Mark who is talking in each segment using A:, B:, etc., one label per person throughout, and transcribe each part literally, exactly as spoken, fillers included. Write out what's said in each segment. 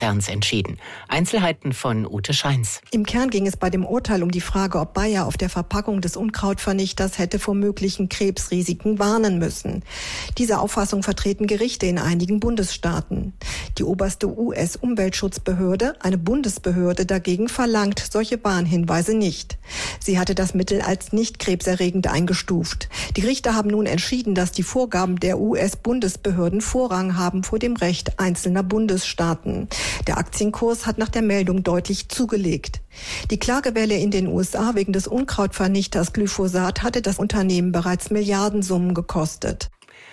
A: Konzerns entschieden. Einzelheiten von Ute Scheins.
B: Im Kern ging es bei dem Urteil um die Frage, ob Bayer auf der Verpackung des Unkrautvernichters hätte vor möglichen Krebsrisiken warnen müssen. Diese Auffassung vertreten Gerichte in einigen Bundesstaaten. Die oberste U S-Umweltschutzbehörde, eine Bundesbehörde dagegen, verlangt solche Warnhinweise nicht. Sie hatte das Mittel als nicht krebserregend eingestuft. Die Richter haben nun entschieden, dass die Vorgaben der U S-Bundesbehörden Vorrang haben vor dem Recht einzelner Bundesstaaten. Der Aktienkurs hat nach der Meldung deutlich zugelegt. Die Klagewelle in den U S A wegen des Unkrautvernichters Glyphosat hatte das Unternehmen bereits Milliardensummen gekostet.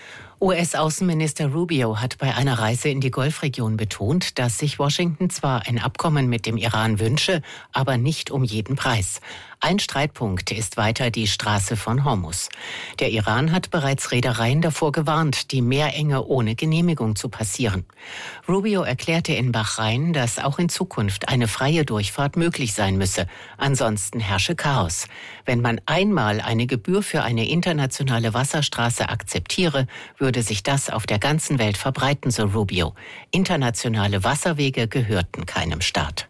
A: U S-Außenminister Rubio hat bei einer Reise in die Golfregion betont, dass sich Washington zwar ein Abkommen mit dem Iran wünsche, aber nicht um jeden Preis. Ein Streitpunkt ist weiter die Straße von Hormuz. Der Iran hat bereits Reedereien davor gewarnt, die Meerenge ohne Genehmigung zu passieren. Rubio erklärte in Bahrain, dass auch in Zukunft eine freie Durchfahrt möglich sein müsse. Ansonsten herrsche Chaos. Wenn man einmal eine Gebühr für eine internationale Wasserstraße akzeptiere, würde sich das auf der ganzen Welt verbreiten, so Rubio. Internationale Wasserwege gehörten keinem Staat.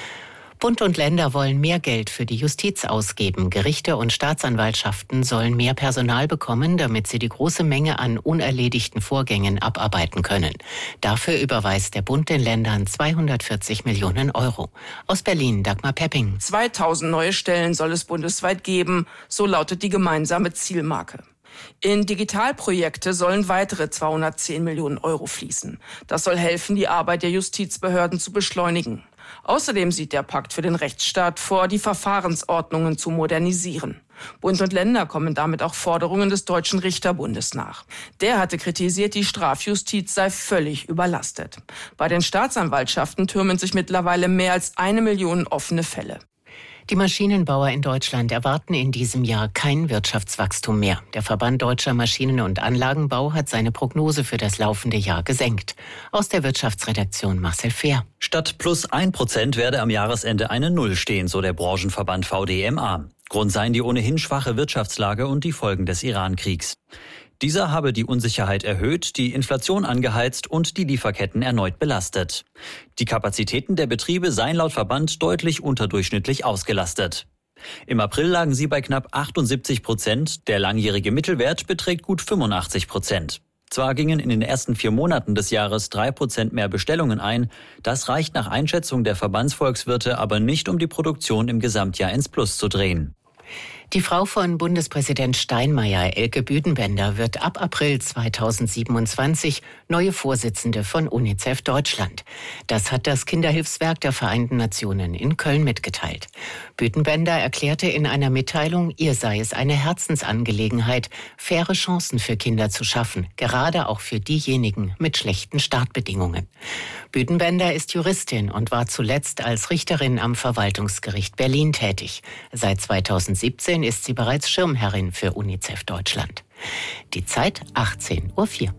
A: Bund und Länder wollen mehr Geld für die Justiz ausgeben. Gerichte und Staatsanwaltschaften sollen mehr Personal bekommen, damit sie die große Menge an unerledigten Vorgängen abarbeiten können. Dafür überweist der Bund den Ländern zweihundertvierzig Millionen Euro. Aus Berlin, Dagmar Pepping.
C: zweitausend neue Stellen soll es bundesweit geben, so lautet die gemeinsame Zielmarke. In Digitalprojekte sollen weitere zweihundertzehn Millionen Euro fließen. Das soll helfen, die Arbeit der Justizbehörden zu beschleunigen. Außerdem sieht der Pakt für den Rechtsstaat vor, die Verfahrensordnungen zu modernisieren. Bund und Länder kommen damit auch Forderungen des Deutschen Richterbundes nach. Der hatte kritisiert, die Strafjustiz sei völlig überlastet. Bei den Staatsanwaltschaften türmen sich mittlerweile mehr als eine Million offene Fälle.
A: Die Maschinenbauer in Deutschland erwarten in diesem Jahr kein Wirtschaftswachstum mehr. Der Verband Deutscher Maschinen- und Anlagenbau hat seine Prognose für das laufende Jahr gesenkt. Aus der Wirtschaftsredaktion Marcel Fehr.
D: Statt plus ein Prozent werde am Jahresende eine Null stehen, so der Branchenverband V D M A. Grund seien die ohnehin schwache Wirtschaftslage und die Folgen des Iran-Kriegs. Dieser habe die Unsicherheit erhöht, die Inflation angeheizt und die Lieferketten erneut belastet. Die Kapazitäten der Betriebe seien laut Verband deutlich unterdurchschnittlich ausgelastet. Im April lagen sie bei knapp achtundsiebzig Prozent, der langjährige Mittelwert beträgt gut fünfundachtzig Prozent. Zwar gingen in den ersten vier Monaten des Jahres drei Prozent mehr Bestellungen ein, das reicht nach Einschätzung der Verbandsvolkswirte aber nicht, um die Produktion im Gesamtjahr ins Plus zu drehen.
A: Die Frau von Bundespräsident Steinmeier, Elke Büdenbender, wird ab April zweitausendsiebenundzwanzig neue Vorsitzende von UNICEF Deutschland. Das hat das Kinderhilfswerk der Vereinten Nationen in Köln mitgeteilt. Büdenbender erklärte in einer Mitteilung, ihr sei es eine Herzensangelegenheit, faire Chancen für Kinder zu schaffen, gerade auch für diejenigen mit schlechten Startbedingungen. Büdenbender ist Juristin und war zuletzt als Richterin am Verwaltungsgericht Berlin tätig. Seit zweitausendsiebzehn ist sie bereits Schirmherrin für UNICEF Deutschland. Die Zeit achtzehn Uhr vier.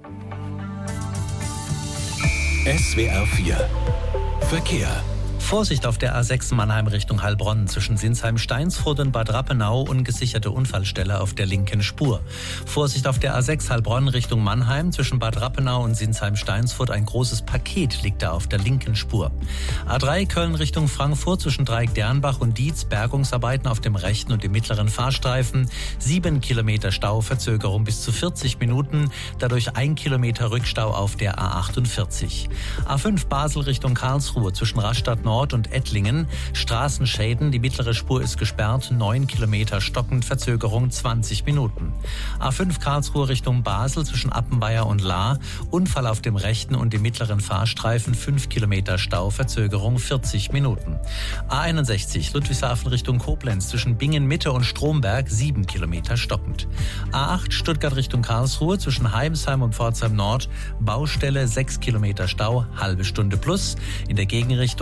E: S W R vier Verkehr.
F: Vorsicht auf der A sechs Mannheim Richtung Heilbronn. Zwischen Sinsheim-Steinsfurt und Bad Rappenau ungesicherte Unfallstelle auf der linken Spur. Vorsicht auf der A sechs Heilbronn Richtung Mannheim. Zwischen Bad Rappenau und Sinsheim-Steinsfurt ein großes Paket liegt da auf der linken Spur. A drei Köln Richtung Frankfurt zwischen Dreieck Dernbach und Dietz. Bergungsarbeiten auf dem rechten und dem mittleren Fahrstreifen. Sieben Kilometer Stau, Verzögerung bis zu vierzig Minuten. Dadurch ein Kilometer Rückstau auf der A achtundvierzig. A fünf Basel Richtung Karlsruhe zwischen Rastatt Nord und Ettlingen. Straßenschäden, die mittlere Spur ist gesperrt, neun Kilometer stockend, Verzögerung zwanzig Minuten. A fünf Karlsruhe Richtung Basel zwischen Appenweier und Lahr. Unfall auf dem rechten und dem mittleren Fahrstreifen, fünf Kilometer Stau, Verzögerung vierzig Minuten. A einundsechzig Ludwigshafen Richtung Koblenz zwischen Bingen Mitte und Stromberg, sieben Kilometer stockend. A acht Stuttgart Richtung Karlsruhe zwischen Heimsheim und Pforzheim Nord. Baustelle, sechs Kilometer Stau, halbe Stunde plus. In der Gegenrichtung nach Stuttgart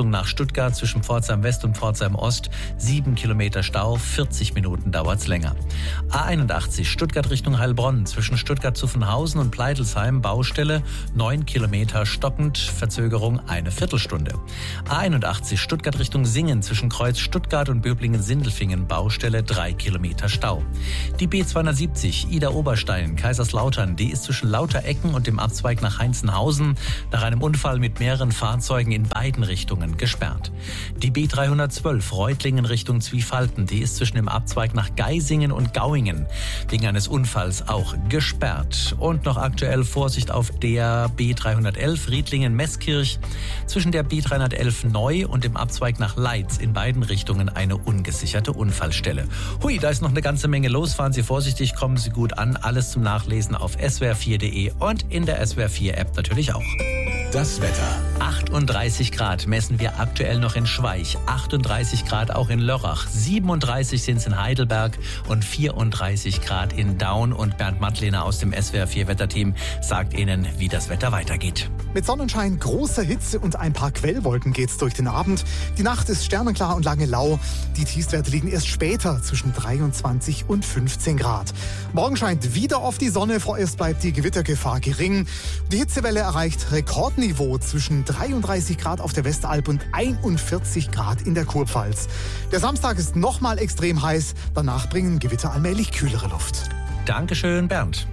F: Stuttgart zwischen Pforzheim West und Pforzheim Ost sieben Kilometer Stau, vierzig Minuten dauert's länger. A einundachtzig Stuttgart Richtung Heilbronn zwischen Stuttgart-Zuffenhausen und Pleitelsheim Baustelle neun Kilometer stockend, Verzögerung eine Viertelstunde. A einundachtzig Stuttgart Richtung Singen zwischen Kreuz Stuttgart und Böblingen-Sindelfingen Baustelle drei Kilometer Stau. Die B zweihundertsiebzig Ida-Oberstein Kaiserslautern, die ist zwischen Lauterecken und dem Abzweig nach Heinzenhausen nach einem Unfall mit mehreren Fahrzeugen in beiden Richtungen gesperrt. Die B dreihundertzwölf Reutlingen Richtung Zwiefalten, die ist zwischen dem Abzweig nach Geisingen und Gauingen wegen eines Unfalls auch gesperrt. Und noch aktuell Vorsicht auf der B dreihundertelf Riedlingen-Meßkirch zwischen der B dreihundertelf Neu und dem Abzweig nach Leitz in beiden Richtungen eine ungesicherte Unfallstelle. Hui, da ist noch eine ganze Menge los. Fahren Sie vorsichtig, kommen Sie gut an. Alles zum Nachlesen auf S W R vier punkt de und in der S W R vier App natürlich auch.
E: Das Wetter.
F: achtunddreißig Grad messen wir aktuell noch in Schweich, achtunddreißig Grad auch in Lörrach, siebenunddreißig sind es in Heidelberg und vierunddreißig Grad in Daun. Und Bernd Mattlehner aus dem S W R vier Wetterteam sagt Ihnen, wie das Wetter weitergeht.
G: Mit Sonnenschein, großer Hitze und ein paar Quellwolken geht's durch den Abend. Die Nacht ist sternenklar und lange lau. Die Tiefstwerte liegen erst später zwischen dreiundzwanzig und fünfzehn Grad. Morgen scheint wieder oft die Sonne, vorerst bleibt die Gewittergefahr gering. Die Hitzewelle erreicht Rekordniveau zwischen dreiunddreißig Grad auf der Westalb und einundvierzig Grad in der Kurpfalz. Der Samstag ist nochmal extrem heiß, danach bringen Gewitter allmählich kühlere Luft.
F: Dankeschön, Bernd.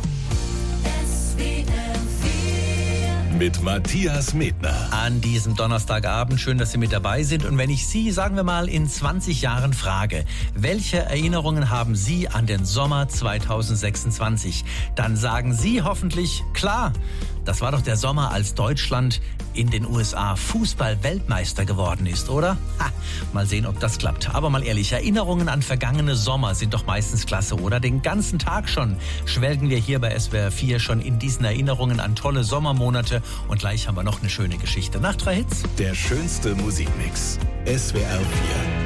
E: Mit Matthias Medtner.
F: An diesem Donnerstagabend, schön, dass Sie mit dabei sind. Und wenn ich Sie, sagen wir mal, in zwanzig Jahren frage, welche Erinnerungen haben Sie an den Sommer zweitausendsechsundzwanzig? Dann sagen Sie hoffentlich, klar, das war doch der Sommer, als Deutschland in den U S A Fußball-Weltmeister geworden ist, oder? Ha, mal sehen, ob das klappt. Aber mal ehrlich, Erinnerungen an vergangene Sommer sind doch meistens klasse, oder? Den ganzen Tag schon schwelgen wir hier bei S W R vier schon in diesen Erinnerungen an tolle Sommermonate. Und gleich haben wir noch eine schöne Geschichte. Nach drei Hits.
E: Der schönste Musikmix. S W R vier.